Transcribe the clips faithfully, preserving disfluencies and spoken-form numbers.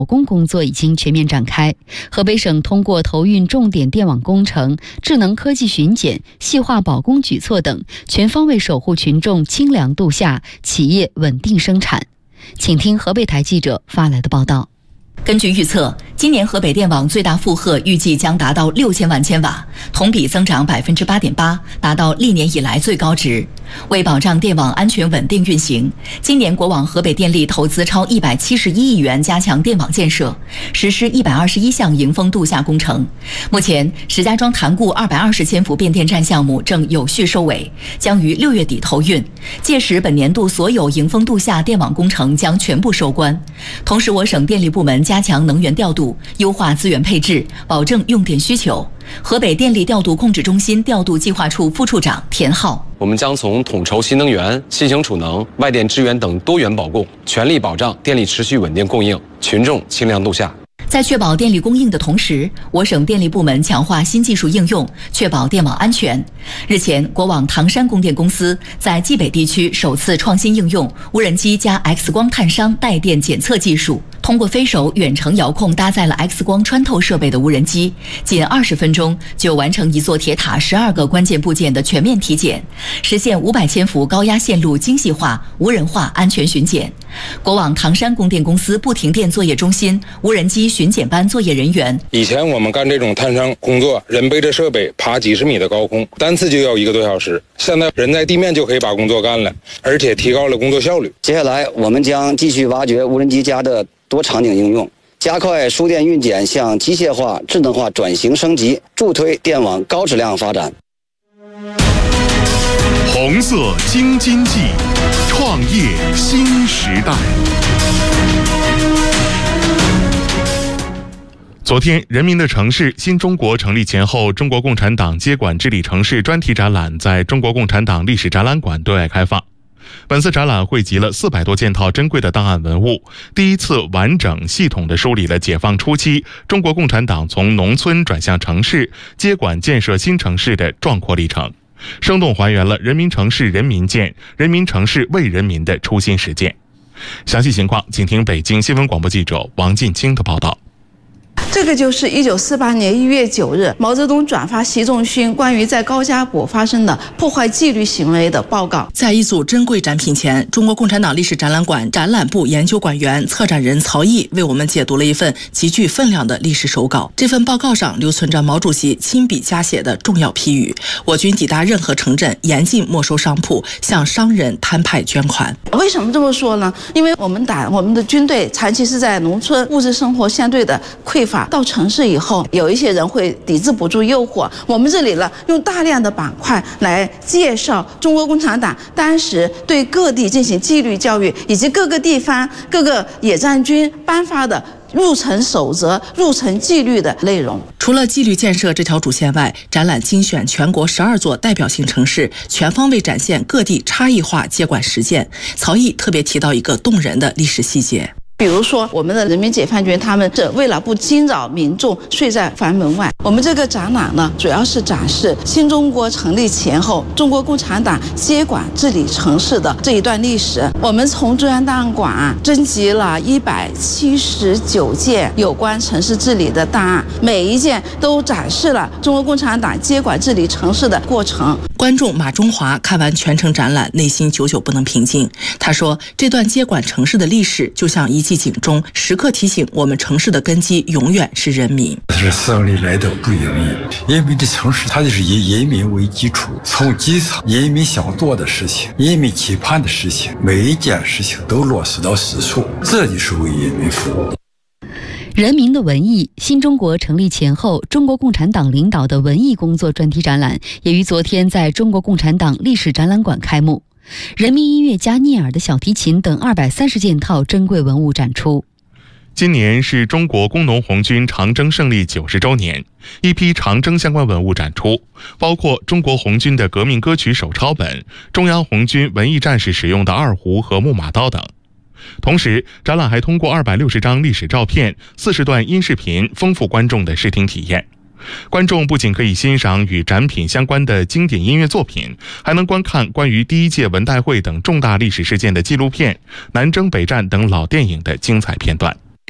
工工作已经全面展开。河北省通过投运重点电网工程、智能科技巡检、细化保供举措等，全方位守护群众清凉度夏，企业稳定生产。请听河北台记者发来的报道。 根据预测，今年河北电网最大负荷预计将达到六千万千瓦，同比增长百分之八点八，达到历年以来最高值。为保障电网安全稳定运行，今年国网河北电力投资超一百七十一亿元加强电网建设，实施一百二十一项迎峰度夏工程。目前，石家庄潭固二百二十千伏变电站项目正有序收尾，将于六月底投运。届时，本年度所有迎峰度夏电网工程将全部收官。同时，我省电力部门加强能源调度，优化资源配置，保证用电需求。河北电力调度控制中心调度计划处副处长田浩： 我们将从统筹新能源、新型储能、外电支援等多元保供，全力保障电力持续稳定供应，群众清凉度夏。 在确保电力供应的同时，我省电力部门强化新技术应用，确保电网安全。日前，国网唐山供电公司在冀北地区首次创新应用无人机加 X 光探伤带电检测技术，通过飞手远程遥控搭载了 X 光穿透设备的无人机，仅二十分钟就完成一座铁塔十二个关键部件的全面体检，实现五百千伏高压线路精细化、无人化安全巡检。国网唐山供电公司不停电作业中心无人机巡检班作业人员： 以前我们干这种探伤工作，人背着设备爬几十米的高空，单次就要一个多小时。现在人在地面就可以把工作干了，而且提高了工作效率。 接下来我们将继续挖掘无人机加的多场景应用，加快输电运检向机械化、智能化转型升级，助推电网高质量发展。 红色京津冀，创业新时代。昨天，人民的城市新中国成立前后中国共产党接管治理城市专题展览在中国共产党历史展览馆对外开放。本次展览汇集了四百多件套珍贵的档案文物，第一次完整系统地梳理了解放初期中国共产党从农村转向城市、接管建设新城市的壮阔历程，生动还原了人民城市人民建、人民城市为人民的初心实践。详细情况，请听北京新闻广播记者王进清的报道。 这个就是一九四八年一月九日，毛泽东转发习仲勋关于在高加索发生的破坏纪律行为的报告。 在一组珍贵展品前，中国共产党历史展览馆展览部研究馆员、策展人曹毅为我们解读了一份极具分量的历史手稿。这份报告上留存着毛主席亲笔加写的重要批语：我军抵达任何城镇，严禁没收商铺，向商人摊派捐款。 为什么这么说呢？因为我们党、我们的军队长期是在农村，物质生活相对的匮乏。到城市以后，有一些人会抵制不住诱惑。我们这里呢，用大量的板块来介绍中国共产党当时对各地进行纪律教育，以及各个地方各个野战军颁发的入城守则、入城纪律的内容。 除了纪律建设这条主线外，展览精选全国十二座代表性城市，全方位展现各地差异化接管实践。曹毅特别提到一个动人的历史细节。 比如说，我们的人民解放军他们是为了不惊扰民众睡在房门外。我们这个展览呢，主要是展示新中国成立前后中国共产党接管治理城市的这一段历史。我们从中央档案馆征集了一百七十九件有关城市治理的档案，每一件都展示了中国共产党接管治理城市的过程。 观众马中华看完全程展览，内心久久不能平静。他说，这段接管城市的历史就像一记警钟，时刻提醒我们城市的根基永远是人民。 这胜利来的不容易，因为这城市它就是以人民为基础，从基层人民想做的事情、人民期盼的事情，每一件事情都落实到实处，这就是为人民服务。 人民的文艺，新中国成立前后中国共产党领导的文艺工作专题展览也于昨天在中国共产党历史展览馆开幕。人民音乐家聂耳的小提琴等二百三十件套珍贵文物展出。 今年是中国工农红军长征胜利九十周年，一批长征相关文物展出，包括中国红军的革命歌曲手抄本、中央红军文艺战士使用的二胡和木马刀等。同时，展览还通过二百六十张历史照片、四十段音视频丰富观众的视听体验。观众不仅可以欣赏与展品相关的经典音乐作品，还能观看关于第一届文代会等重大历史事件的纪录片、南征北战等老电影的精彩片段。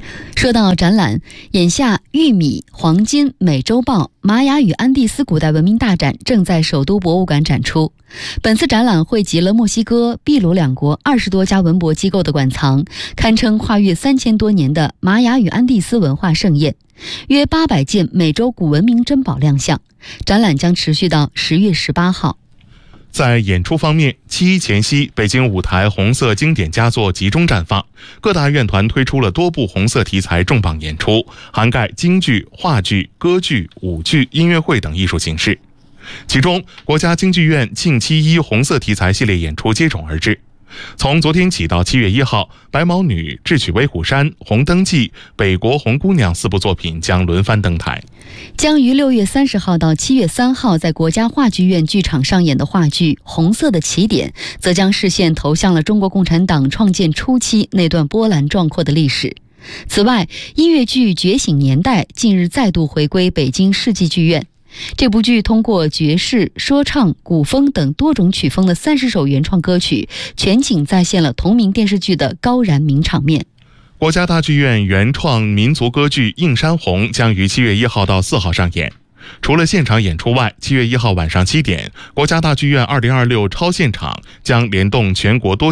说到展览，眼下玉米、黄金、美洲豹、玛雅与安第斯古代文明大展正在首都博物馆展出。本次展览汇集了墨西哥、秘鲁两国二十多家文博机构的馆藏，堪称跨越三千多年的玛雅与安第斯文化盛宴。约八百件美洲古文明珍宝亮相，展览将持续到十月十八号。 在演出方面，七一前夕，北京舞台红色经典佳作集中绽放，各大院团推出了多部红色题材重磅演出，涵盖京剧、话剧、歌剧、舞剧、音乐会等艺术形式。其中，国家京剧院庆七一红色题材系列演出接踵而至。从昨天起到七月一号，白毛女、智取威虎山、红灯记、北国红姑娘四部作品将轮番登台。 将于六月三十号到七月三号在国家话剧院剧场上演的话剧《红色的起点》，则将视线投向了中国共产党创建初期那段波澜壮阔的历史。此外，音乐剧《觉醒年代》近日再度回归北京世纪剧院。这部剧通过爵士、说唱、古风等多种曲风的三十首原创歌曲，全景再现了同名电视剧的高燃名场面。 国家大剧院原创民族歌剧《映山红》将于七月一号到四号上演。除了现场演出外，七月一号晚上七点，国家大剧院二零二六超现场将联动全国多